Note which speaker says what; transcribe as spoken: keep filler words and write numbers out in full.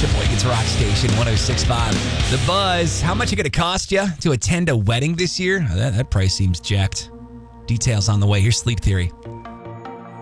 Speaker 1: Sheboygan's Rock Station one oh six point five. The Buzz. How much it going to cost you to attend a wedding this year? That, that price seems jacked. Details on the way. Here's Sleep Theory.